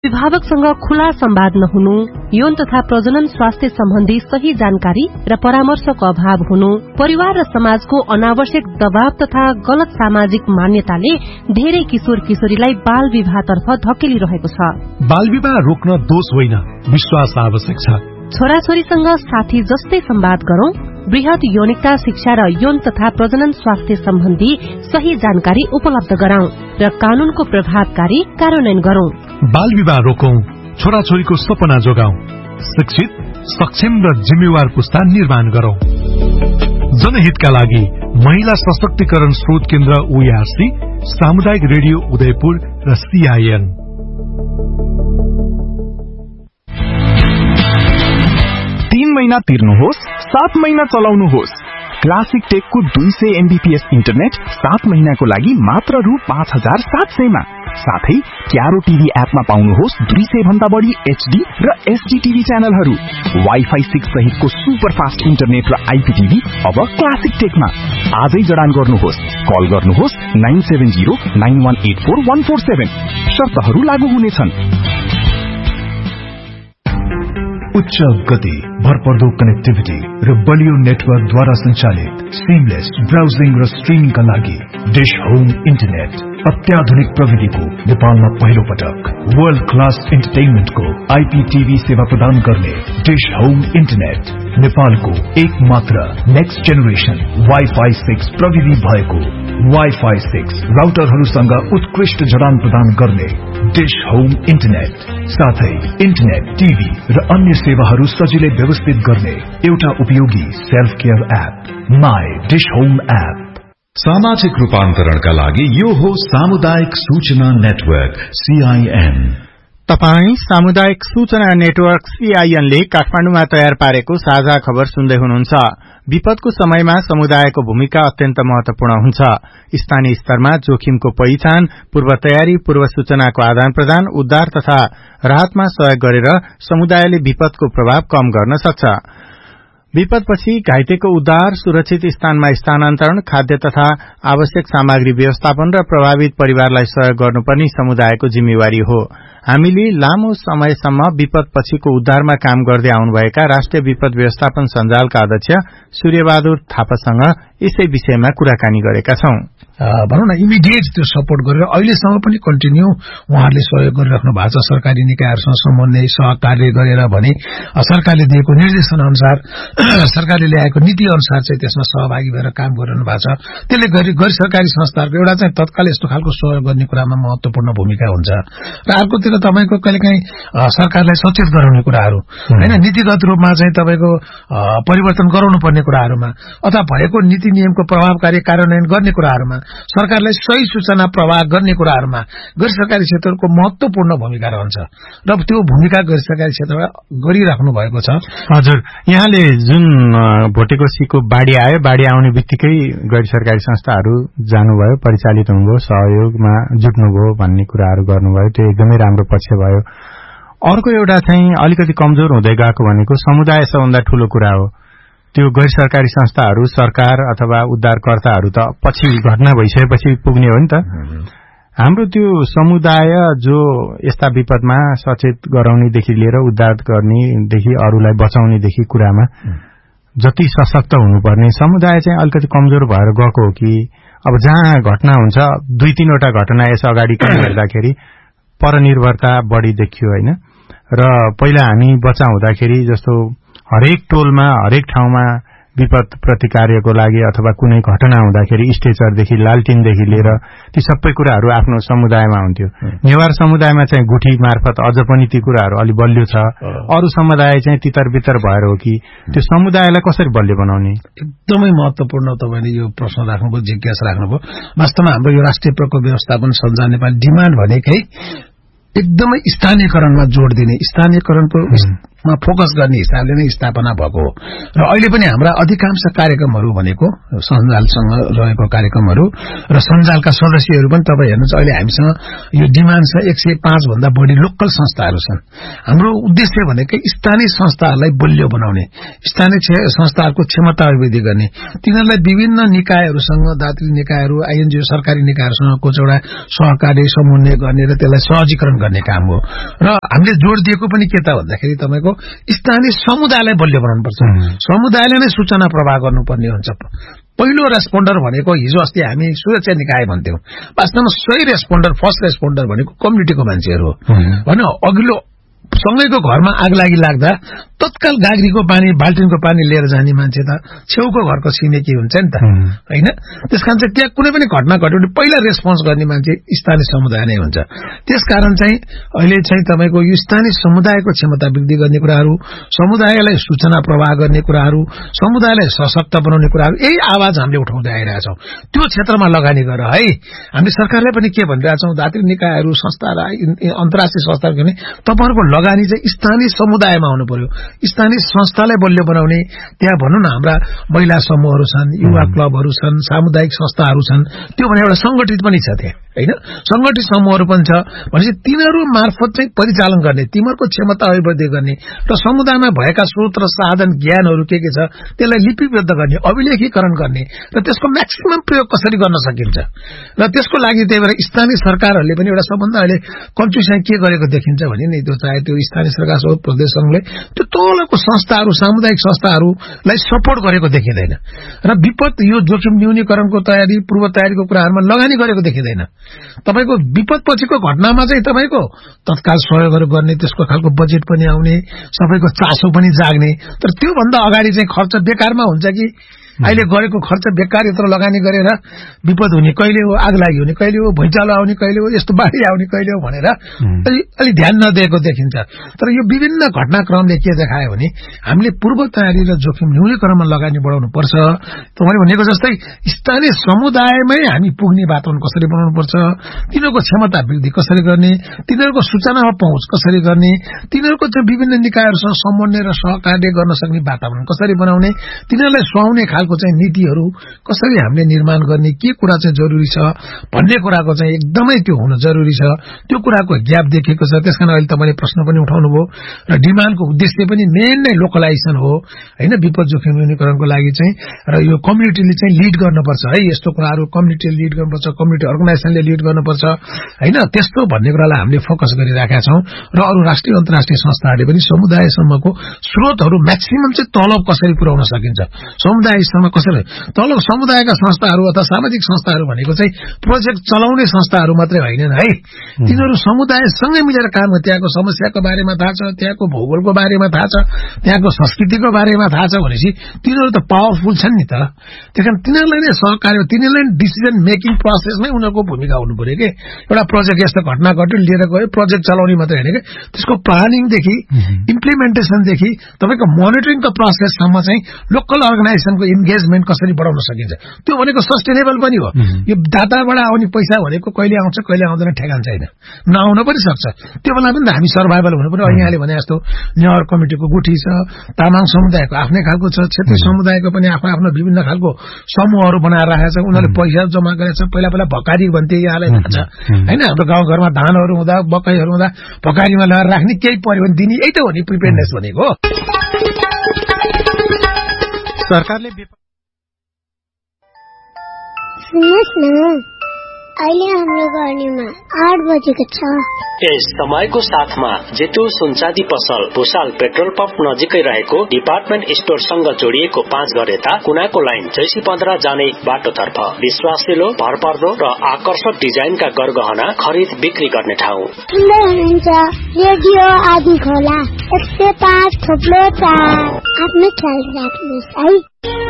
अभिभावकसँग खुला संवाद नहुनु, यौन तथा प्रजनन स्वास्थ्य सम्बन्धी सही जानकारी र परामर्शको अभाव हुनु, परिवार र समाजको अनावश्यक दबाव तथा गलत सामाजिक मान्यताले धेरै किशोर किशोरीलाई बाल विवाहतर्फ धकेलिरहेको छ। बाल विवाह रोक्न दोष होइन, विश्वास आवश्यक छ। छोराछोरीसँग साथी जस्तै संवाद गरौं, वृहत यौनिकता शिक्षा र यौन तथा प्रजनन स्वास्थ्य सम्बन्धी सही जानकारी उपलब्ध गराउँ र कानूनको प्रभावकारी कार्यान्वयन गरौं। बाल विवाह रोकौं, छोराछोरीको सपना जोगाउँ, शिक्षित, सक्षम र जिम्मेवार पुस्ता निर्माण गरौं। जनहितका लागि महिला सशक्तिकरण स्रोत केन्द्र ओआरसी, सामुदायिक रेडियो उदयपुर र CIN। 3 महिना तिर्नुहोस्, 7 महिना चलाउनुहोस्। क्लासिक टेकको 200 MBPS इन्टरनेट 7 महिनाको लागि मात्र रु 5700 मा। साथै क्यारो टिभी एपमा पाउनुहोस् 200 भन्दा बढी HD र SD टिभी च्यानलहरू। वाइफाई 6 सहितको सुपर फास्ट इन्टरनेट र IPTV अब क्लासिक टेकमा। आजै जडान गर्नुहोस्, कल गर्नुहोस् 9709184147। शर्तहरू लागू हुनेछन्। उच्च गति, भरपर्दो कनेक्टिभिटी र बलियो नेटवर्कद्वारा सञ्चालित सिमलेस ब्राउजिङ र स्ट्रिमिङका लागि डिश होम इन्टरनेट। अत्याधुनिक प्रविधिको नेपालमा पहिलो पटक वर्ल्ड क्लास इन्टरटेनमेन्टको IPTV सेवा प्रदान गर्ने डिश होम इन्टरनेट नेपालको एक मात्र नेक्स्ट जेनेरेसन वाइफाई 6 प्रविधि भएको वाइफाई 6 राउटरहरूसँग उत्कृष्ट जडान प्रदान गर्ने डिश होम इन्टरनेट। साथै इन्टरनेट, टिभी र अन्य सेवाहरू सजिलै व्यवस्थित गर्ने एउटा उपयोगी self care app, my dish home app. सामाजिक रूपान्तरणका लागि यो हो सामुदायिक सूचना नेटवर्क CIN। तपाई सामुदायिक सूचना नेटवर्क CIN ले काठमाडौँमा तयार पारेको साझा खबर सुन्दै हुनुहुन्छ। विपदको समयमा समुदायको भूमिका अत्यन्त महत्वपूर्ण हुन्छ। स्थानीय स्तरमा जोखिमको पहिचान, पूर्व तयारी, पूर्व सूचनाको आदान प्रदान, उद्धार तथा राहतमा सहयोग गरेर समुदायले विपदको प्रभाव कम गर्न सक्छ। विपदपछि घाइतेको उद्धार, सुरक्षित स्थानमा स्थानान्तरण, खाद्य तथा आवश्यक सामग्री व्यवस्थापन र प्रभावित परिवारलाई सहयोग गर्नुपर्ने समुदायको जिम्मेवारी हो। हामीले लामो समयसम्म विपदपछिको उद्धारमा काम गर्दै आउनुभएका राष्ट्रिय विपद व्यवस्थापन सञ्जालका अध्यक्ष सूर्यबहादुर थापासँग यसै विषयमा कुराकानी गरेका छौं। भनौं न इमिडिएट त्यो सपोर्ट गरेर अहिलेसम्म पनि कन्टिन्यू उहाँहरूले सहयोग गरिराख्नु भएको छ। सरकारी निकायहरूसँग समन्वय सहकार्य गरेर भने सरकारले दिएको निर्देशन अनुसार, सरकारले ल्याएको नीति अनुसार चाहिँ त्यसमा सहभागी भएर काम गरिरहनु भएको छ। त्यसले गैर सरकारी संस्थाहरूको एउटा चाहिँ तत्काल यस्तो खालको सहयोग गर्ने कुरामा महत्वपूर्ण भूमिका हुन्छ र अर्कोतिर तपाईको कहिलेकाहीँ सरकारलाई सचेत गराउने कुराहरू हैन, नीतिगत रूपमा चाहिँ तपाईको परिवर्तन गराउनु पर्ने कुराहरूमा अथवा भएको नीति नियमको प्रभावकारी कार्यान्वयन गर्ने कुराहरूमा, सरकारलाई सही सूचना प्रवाह गर्ने कुराहरूमा गैर सरकारी क्षेत्रको महत्वपूर्ण भूमिका रहन्छ र त्यो भूमिका गैर सरकारी क्षेत्रमा गरिराख्नु भएको छ। हजुर, यहाँले जुन भोटेकोसीको बाढ़ी आयो, बाढ़ी आउने बित्तिकै गैर सरकारी संस्थाहरू जानुभयो, परिचालित हुनुभयो, सहयोगमा जुट्नुभयो भन्ने कुराहरू गर्नुभयो, त्यो एकदमै राम्रो पक्ष भयो। अर्को एउटा चाहिँ अलिकति कमजोर हुँदै गएको भनेको समुदाय सबभन्दा ठूलो कुरा हो। त्यो गैर सरकारी संस्थाहरू, सरकार अथवा उद्धारकर्ताहरू त पछि घटना भइसकेपछि पुग्ने हो नि त। हाम्रो त्यो समुदाय जो यस्ता विपदमा सचेत गराउनेदेखि लिएर उद्धार गर्नेदेखि अरूलाई बचाउनेदेखि कुरामा जति सशक्त हुनुपर्ने समुदाय चाहिँ अलिकति कमजोर भएर गएको हो कि अब जहाँ घटना हुन्छ 2-3 वटा घटना यस अगाडि हेर्दाखेरि परनिर्भरता बढी देखियो हैन। र पहिला हामी बच्चा हुँदाखेरि जस्तो हरेक टोलमा, हरेक ठाउँमा विपद प्रतिकार्यको लागि अथवा कुनै घटना हुँदाखेरि स्ट्रेचरदेखि लालटिनदेखि लिएर ती सबै कुराहरू आफ्नो समुदायमा हुन्थ्यो। नेवार समुदायमा चाहिँ गुठी मार्फत अझ पनि ती कुराहरू अलि बलियो छ। अरू समुदाय चाहिँ तितर-बितर भएर हो कि त्यो समुदायलाई कसरी बलियो बनाउने? एकदमै महत्वपूर्ण तपाईले यो प्रश्न राख्नुभयो, जिज्ञासा राख्नुभयो। वास्तवमा हाम्रो यो राष्ट्रिय प्रकोप व्यवस्थापन सञ्जाल नेपाल डिमान्ड भनेकै एकदमै स्थानीयकरणमा जोड दिने, स्थानीयकरणको मा फोकस गर्ने हिसाबले नै स्थापना भएको हो र अहिले पनि हाम्रा अधिकांश कार्यक्रमहरू भनेको सञ्जालसँग रहेको कार्यक्रमहरू र सञ्जालका सदस्यहरू पनि तपाईँ हेर्नुहोस् अहिले हामीसँग यो डिमान्ड छ 105 भन्दा बढी लोकल संस्थाहरू छन्। हाम्रो उद्देश्य भनेकै स्थानीय संस्थाहरूलाई बलियो बनाउने, स्थानीय संस्थाहरूको क्षमता अभिवृद्धि गर्ने, तिनीहरूलाई विभिन्न निकायहरूसँग, दात्री निकायहरू, आइएनजिओ सरकारी निकायहरूसँगको एउटा सहकार्य समन्वय गर्ने र त्यसलाई सहजीकरण गर्ने काम हो। र हामीले जोड दिएको पनि के त भन्दाखेरि तपाईको स्थानीय समुदायलाई बलियो बनाउनुपर्छ। समुदायले नै सूचना प्रवाह गर्नुपर्ने हुन्छ। पहिलो रेस्पोन्डर भनेको हिजो अस्ति हामी सुरक्षा निकाय भन्थ्यौं, वास्तवमा सही रेस्पोन्डर, फर्स्ट रेस्पोन्डर भनेको कम्युनिटीको मान्छेहरू हो। भने अघिल्लो सँगैको घरमा आगलागी लाग्दा तत्काल गाग्रीको पानी, बाल्टिनको पानी लिएर जाने मान्छे त छेउको घरको छिमेकी हुन्छ नि त, हैन? त्यसकारण चाहिँ त्यहाँ कुनै पनि घटना घट्यो भने पहिला रेस्पोन्स गर्ने मान्छे स्थानीय समुदाय नै हुन्छ। त्यसकारण चाहिँ अहिले चाहिँ तपाईको यो स्थानीय समुदायको क्षमता वृद्धि गर्ने कुराहरू, समुदायलाई सूचना प्रवाह गर्ने कुराहरू, समुदायलाई सशक्त बनाउने कुराहरू, यही आवाज हामीले उठाउँदै आइरहेछौँ। त्यो क्षेत्रमा लगानी गर है। हामीले सरकारले पनि के भनिरहेछौँ, दात्री निकायहरू, संस्थाहरू, अन्तर्राष्ट्रिय संस्थाहरू भने तपाईहरुको लगानी चाहिँ स्थानीय समुदायमा हुनु पर्यो। स्थानीय संस्थालाई बलियो बनाउने, त्यहाँ भनौं न हाम्रा महिला समूहहरू छन्, युवा क्लबहरू छन्, सामुदायिक संस्थाहरू छन्, त्यो भने एउटा संगठित पनि छ त्यहाँ, हैन? संगठित समूहहरू पनि छ भनेपछि तिनीहरू मार्फत चाहिँ परिचालन गर्ने, तिमीहरूको क्षमता अभिवृद्धि गर्ने र समुदायमा भएका स्रोत र साधन ज्ञानहरू के छ त्यसलाई लिपिबद्ध गर्ने, अभिलेखीकरण गर्ने र त्यसको म्याक्सिमम प्रयोग कसरी गर्न सकिन्छ। र त्यसको लागि त्यही भएर स्थानीय सरकारहरूले पनि एउटा सबभन्दा अहिले कन्ट्रिब्युसन के गरेको देखिन्छ भने नि, त्यो चाहे त्यो स्थानीय सरकार होस्, प्रदेश संघले त्यो तलको संस्थाहरू, सामुदायिक संस्थाहरूलाई सपोर्ट गरेको देखिँदैन र विपद यो जोखिम न्यूनीकरणको तयारी, पूर्व तयारीको कुराहरूमा लगानी गरेको देखिँदैन। तपाईको विपद पछिको घटनामा चाहिँ तपाईको तत्काल सहयोगहरू गर्ने, त्यसको खालको बजेट पनि आउने, सबैको चासो पनि जाग्ने। तर त्यो भन्दा अगाडि चाहिँ खर्च बेकारमा हुन्छ कि अहिले गरेको खर्च बेकार, यत्रो लगानी गरेर विपद हुने कहिले हो, आगलागी हुने कहिले हो, भुइँचालो आउने कहिले हो, यस्तो बाढी आउने कहिले हो भनेर अलि ध्यान नदिएको देखिन्छ। तर यो विभिन्न घटनाक्रमले के देखायो भने हामीले पूर्व तयारी र जोखिम न्यूनीकरणमा लगानी बढाउनु पर्छ। तपाईले भनेको जस्तै स्थानीय समुदायमै हामी पुग्ने वातावरण कसरी बनाउनु पर्छ, तिनीहरूको क्षमता वृद्धि कसरी गर्ने, तिनीहरूको सूचनामा पहुँच कसरी गर्ने, तिनीहरूको चाहिँ विभिन्न निकायहरूसँग समन्वय र सहकार्य गर्न सक्ने वातावरण कसरी बनाउने, तिनीहरूलाई सुहाउने खालको चाहिँ नीतिहरू कसरी हामीले निर्माण गर्ने, के कुरा चाहिँ जरुरी छ भन्ने कुराको चाहिँ एकदमै त्यो हुन जरुरी छ। त्यो कुराको ग्याप देखेको छ। त्यसकारण अहिले तपाईले प्रश्न पनि उठाउनु भयो र डिमान्डको उद्देश्य पनि मेन नै लोकलाइजेसन हो, हैन? विपद जोखिम न्यूनीकरणको लागि चाहिँ र यो कम्युनिटीले चाहिँ लिड गर्नुपर्छ है। यस्तो कुराहरू कम्युनिटीले लिड गर्नुपर्छ, कम्युनिटी अर्गनाइजेसनले लिड गर्नुपर्छ, हैन? त्यस्तो भन्ने कुरालाई हामीले फोकस गरिराखेका छौं र अरू राष्ट्रिय अन्तर्राष्ट्रिय संस्थाहरूले पनि समुदायसम्मको स्रोतहरू म्याक्सिमम चाहिँ तलब कसरी पुर्याउन सकिन्छ, समुदायसम्म कसरी तलब, समुदायका संस्थाहरू अथवा सामाजिक संस्थाहरू भनेको चाहिँ प्रोजेक्ट चलाउने संस्थाहरू मात्रै होइनन् है। तिनीहरू समुदायसँगै मिलेर काम गर्ने, त्यहाँको समस्याको बारेमा थाहा छ, त्यहाँको भूगोलको बारेमा थाहा छ, त्यहाँको संस्कृतिको बारेमा थाहा छ भनेपछि तिनीहरू त पावरफुल छन् नि त। त्यसकारण तिनीहरूलाई नै सहकार्य, तिनीहरूलाई डिसिजन मेकिङ प्रोसेसमै उनीहरूको भूमिका हुनु पर्यो के। एउटा प्रोजेक्ट यस्तो घटना घट्यो लिएर गयो, प्रोजेक्ट चलाउने मात्रै होइन कि, त्यसको प्लानिङदेखि इम्प्लिमेन्टेसनदेखि तपाईको मोनिटरिङको प्रोसेससम्म चाहिँ लोकल अर्गनाइजेसनको इन्गेजमेन्ट कसरी बढाउन सकिन्छ। त्यो भनेको सस्टेनेबल पनि हो। यो दाताबाट आउने पैसा भनेको कहिले आउँछ कहिले आउँदैन ठेगान छैन, नआउन पनि सक्छ। त्यो बेला पनि त हामी सर्भाइभल हुनु पर्यो। यहाँले भने जस्तो नेवार कमिटीको गुठी छ, तामाङ समुदायको आफ्नै खालको छ, क्षेत्रीय समुदायको पनि आफ्नो आफ्नो विभिन्न खालको समूहहरू बनाएर राखेका छ। उनीहरूले पैसा जम्मा गरेका छ। पहिला भकारी भन्थे, यहाँलाई थाहा छ हैन? हाम्रो गाउँघरमा धानहरू हुँदा, मकैहरू हुँदा भकारीमा लगाएर राख्ने, केही पर्यो भने दिने, यही त हो नि प्रिपेयरनेस भनेको। सरकारले सुन्नुहोस् न, अहिले हाम्रो गर्नेमा 8 बजेको छ। यस समयको साथमा जेतु सुनचाँदी पसल भुसाल पेट्रोल पम्प नजिकै रहेको डिपार्टमेन्ट स्टोरसँग जोडिएको 5 घर यता कुनाको लाइन जैसी 15 जाने बाटोतर्फ विश्वासिलो, भरपर्दो र आकर्षक डिजाइनका गरगहना खरिद बिक्री गर्ने ठाउँ। सुन्दै हुनुहुन्छ रेडियो आदि खोला 105.4। आफ्नो ख्याल राख्नुहोस् है।